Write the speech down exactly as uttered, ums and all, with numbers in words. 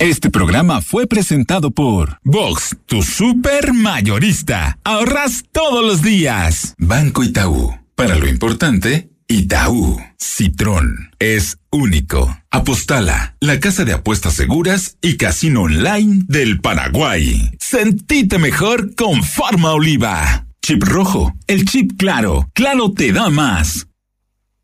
Este programa fue presentado por Vox, tu super mayorista. Ahorras todos los días. Banco Itaú. Para lo importante, Itaú. Citrón. Es único. Apostala, la casa de apuestas seguras y casino online del Paraguay. Sentite mejor con Farma Oliva. Chip rojo, el chip claro. Claro te da más.